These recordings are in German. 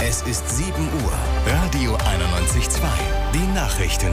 Es ist 7 Uhr. Radio 91.2. Die Nachrichten.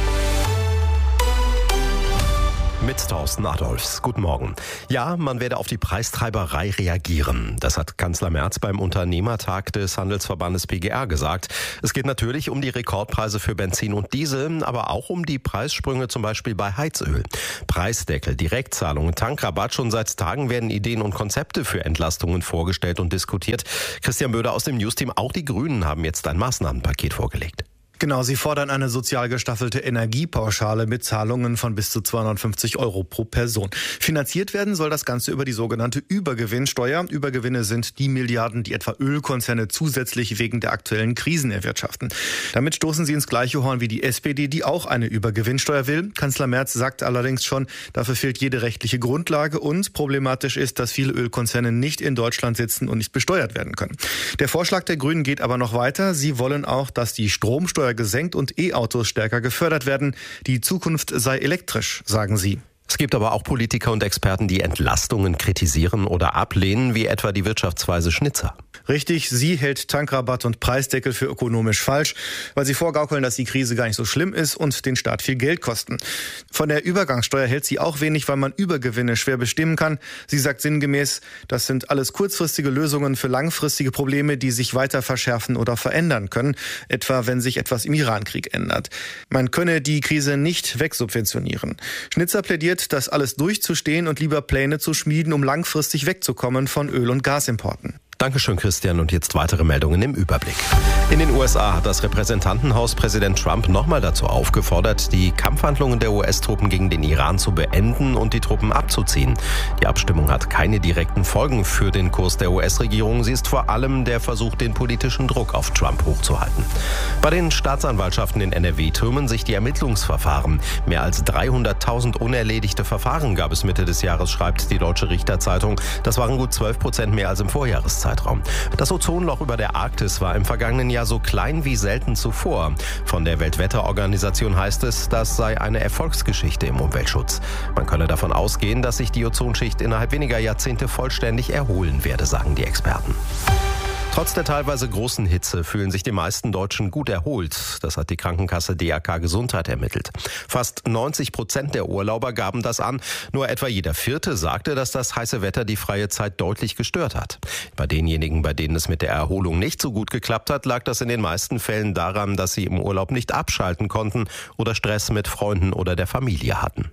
Mit Thorsten Adolphs. Guten Morgen. Ja, man werde auf die Preistreiberei reagieren. Das hat Kanzler Merz beim Unternehmertag des Handelsverbandes PGR gesagt. Es geht natürlich um die Rekordpreise für Benzin und Diesel, aber auch um die Preissprünge zum Beispiel bei Heizöl. Preisdeckel, Direktzahlungen, Tankrabatt. Schon seit Tagen werden Ideen und Konzepte für Entlastungen vorgestellt und diskutiert. Christian Böder aus dem News-Team. Auch die Grünen haben jetzt ein Maßnahmenpaket vorgelegt. Genau, sie fordern eine sozial gestaffelte Energiepauschale mit Zahlungen von bis zu 250 € pro Person. Finanziert werden soll das Ganze über die sogenannte Übergewinnsteuer. Übergewinne sind die Milliarden, die etwa Ölkonzerne zusätzlich wegen der aktuellen Krisen erwirtschaften. Damit stoßen sie ins gleiche Horn wie die SPD, die auch eine Übergewinnsteuer will. Kanzler Merz sagt allerdings schon, dafür fehlt jede rechtliche Grundlage und problematisch ist, dass viele Ölkonzerne nicht in Deutschland sitzen und nicht besteuert werden können. Der Vorschlag der Grünen geht aber noch weiter. Sie wollen auch, dass die Stromsteuer gesenkt und E-Autos stärker gefördert werden. Die Zukunft sei elektrisch, sagen sie. Es gibt aber auch Politiker und Experten, die Entlastungen kritisieren oder ablehnen, wie etwa die Wirtschaftsweise Schnitzer. Richtig, sie hält Tankrabatt und Preisdeckel für ökonomisch falsch, weil sie vorgaukeln, dass die Krise gar nicht so schlimm ist und den Staat viel Geld kosten. Von der Übergangssteuer hält sie auch wenig, weil man Übergewinne schwer bestimmen kann. Sie sagt sinngemäß, das sind alles kurzfristige Lösungen für langfristige Probleme, die sich weiter verschärfen oder verändern können, etwa wenn sich etwas im Irankrieg ändert. Man könne die Krise nicht wegsubventionieren. Schnitzer plädiert, das alles durchzustehen und lieber Pläne zu schmieden, um langfristig wegzukommen von Öl- und Gasimporten. Dankeschön, Christian. Und jetzt weitere Meldungen im Überblick. In den USA hat das Repräsentantenhaus Präsident Trump nochmal dazu aufgefordert, die Kampfhandlungen der US-Truppen gegen den Iran zu beenden und die Truppen abzuziehen. Die Abstimmung hat keine direkten Folgen für den Kurs der US-Regierung. Sie ist vor allem der Versuch, den politischen Druck auf Trump hochzuhalten. Bei den Staatsanwaltschaften in NRW türmen sich die Ermittlungsverfahren. Mehr als 300.000 unerledigte Verfahren gab es Mitte des Jahres, schreibt die Deutsche Richterzeitung. Das waren gut 12% mehr als im Vorjahreszeitraum. Das Ozonloch über der Arktis war im vergangenen Jahr so klein wie selten zuvor. Von der Weltwetterorganisation heißt es, das sei eine Erfolgsgeschichte im Umweltschutz. Man könne davon ausgehen, dass sich die Ozonschicht innerhalb weniger Jahrzehnte vollständig erholen werde, sagen die Experten. Trotz der teilweise großen Hitze fühlen sich die meisten Deutschen gut erholt. Das hat die Krankenkasse DRK Gesundheit ermittelt. Fast 90% der Urlauber gaben das an. Nur etwa jeder Vierte sagte, dass das heiße Wetter die freie Zeit deutlich gestört hat. Bei denjenigen, bei denen es mit der Erholung nicht so gut geklappt hat, lag das in den meisten Fällen daran, dass sie im Urlaub nicht abschalten konnten oder Stress mit Freunden oder der Familie hatten.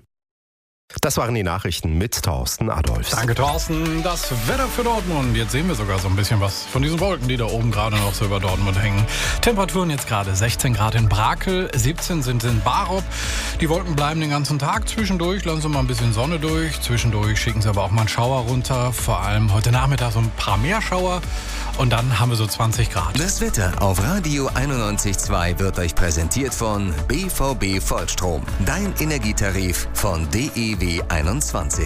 Das waren die Nachrichten mit Thorsten Adolphs. Danke, Thorsten. Das Wetter für Dortmund. Jetzt sehen wir sogar so ein bisschen was von diesen Wolken, die da oben gerade noch so über Dortmund hängen. Temperaturen jetzt gerade 16 Grad in Brakel, 17 sind in Barop. Die Wolken bleiben den ganzen Tag. Zwischendurch lassen sie mal ein bisschen Sonne durch. Zwischendurch schicken sie aber auch mal einen Schauer runter. Vor allem heute Nachmittag so ein paar mehr Schauer. Und dann haben wir so 20 Grad. Das Wetter auf Radio 91.2 wird euch präsentiert von BVB Vollstrom. Dein Energietarif von DEW 21.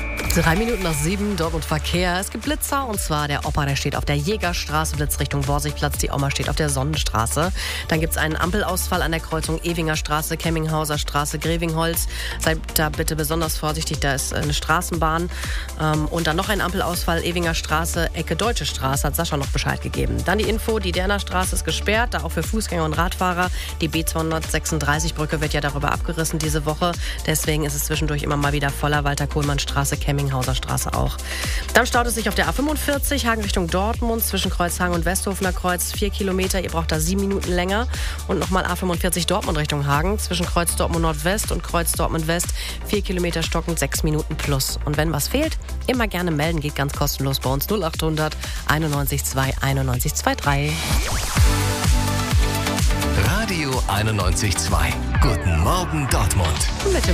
3 Minuten nach 7, Dortmund Verkehr. Es gibt Blitzer, und zwar der Opa, der steht auf der Jägerstraße, Blitz Richtung Borsigplatz. Die Oma steht auf der Sonnenstraße. Dann gibt es einen Ampelausfall an der Kreuzung Ewinger Straße, Kemminghauser Straße, Grevingholz. Seid da bitte besonders vorsichtig, da ist eine Straßenbahn. Und dann noch ein Ampelausfall, Ewinger Straße, Ecke Deutsche Straße, hat Sascha noch Bescheid gegeben. Dann die Info, die Derner Straße ist gesperrt, da auch für Fußgänger und Radfahrer. Die B236-Brücke wird ja darüber abgerissen diese Woche. Deswegen ist es zwischendurch immer mal wieder voller. Walter-Kohlmann-Straße, Kemminghauser Straße auch. Dann staut es sich auf der A45, Hagen Richtung Dortmund, zwischen Kreuzhagen und Westhofener Kreuz, 4 Kilometer. Ihr braucht da 7 Minuten länger. Und nochmal A45 Dortmund Richtung Hagen, zwischen Kreuz Dortmund Nordwest und Kreuz Dortmund West, 4 Kilometer stockend, 6 Minuten plus. Und wenn was fehlt, immer gerne melden, geht ganz kostenlos bei uns 0800 91 2 91 23. Radio 91.2. Guten Morgen Dortmund. Mit dem